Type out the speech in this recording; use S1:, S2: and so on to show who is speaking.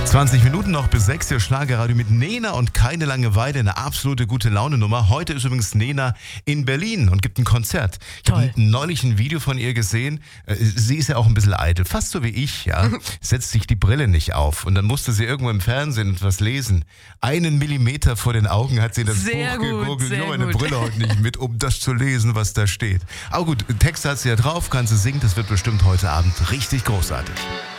S1: 20 Minuten noch bis 6 Uhr Schlagerradio mit Nena und keine Langeweile, eine absolute gute Laune-Nummer. Heute ist übrigens Nena in Berlin und gibt ein Konzert. Ich habe neulich ein Video von ihr gesehen. Sie ist ja auch ein bisschen eitel, fast so wie ich, ja. Setzt sich die Brille nicht auf und dann musste sie irgendwo im Fernsehen etwas lesen. 1 Millimeter vor den Augen hat sie das Buch gegoogelt. Ich habe meine Brille heute nicht mit, um das zu lesen, was da steht. Aber gut, Text hat sie ja drauf, kann sie singen. Das wird bestimmt heute Abend richtig großartig.